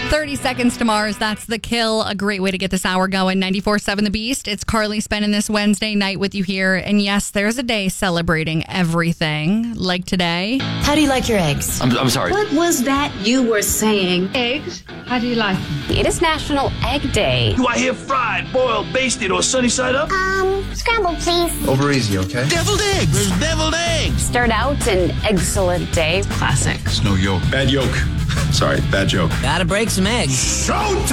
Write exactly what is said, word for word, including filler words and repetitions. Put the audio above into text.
thirty seconds to Mars. That's The Kill. A great way to get this hour going. ninety-four point seven The Beast. It's Carly spending this Wednesday night with you here. And yes, there's a day celebrating everything. Like today. How do you like your eggs? I'm, I'm sorry. What was that you were saying? Eggs? How do you like them? It is National Egg Day. Do I hear fried, boiled, basted, or sunny side up? Um, scrambled, please. Over easy, okay? Deviled eggs. There's deviled eggs. Start out an excellent day. Classic. It's no yolk. Bad yolk. Sorry, bad joke. Gotta break some eggs. Show